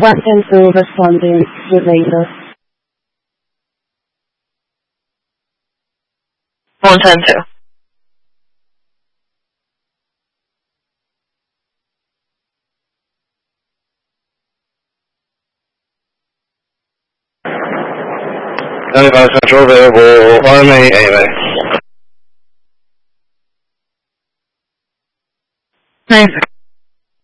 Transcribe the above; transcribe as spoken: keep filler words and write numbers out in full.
Welcome to responding to later. one ten two. ninety-five Central available on A M A. Nice.